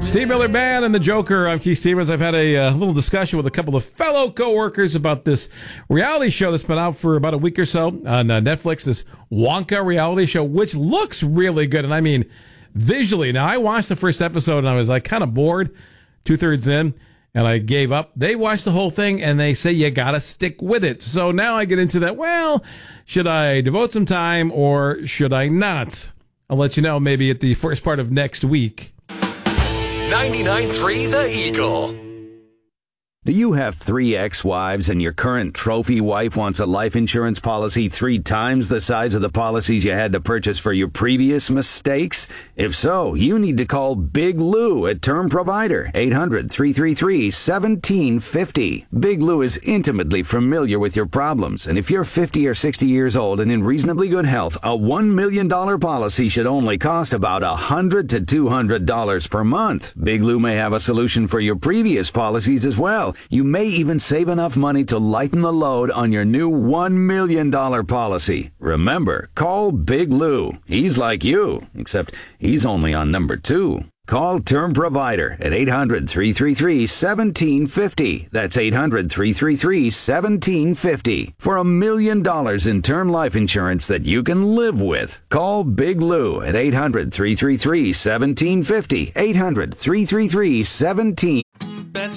Steve Miller Band and the Joker. I'm Keith Stevens. I've had a little discussion with a couple of fellow coworkers about this reality show that's been out for about a week or so on Netflix, this Wonka reality show, which looks really good. And I mean, visually. Now, I watched the first episode and I was like kind of bored, 2/3 in, and I gave up. They watched the whole thing and they say you got to stick with it. So now I get into that. Well, should I devote some time or should I not? I'll let you know maybe at the first part of next week. 99.3 The Eagle. Do you have 3 ex-wives and your current trophy wife wants a life insurance policy 3 times the size of the policies you had to purchase for your previous mistakes? If so, you need to call Big Lou at Term Provider, 800-333-1750. Big Lou is intimately familiar with your problems, and if you're 50 or 60 years old and in reasonably good health, a $1 million policy should only cost about $100 to $200 per month. Big Lou may have a solution for your previous policies as well. You may even save enough money to lighten the load on your new $1 million policy. Remember, call Big Lou. He's like you, except he's only on number 2. Call Term Provider at 800-333-1750. That's 800-333-1750 for $1 million in term life insurance that you can live with. Call Big Lou at 800-333-1750. 800-333-1750.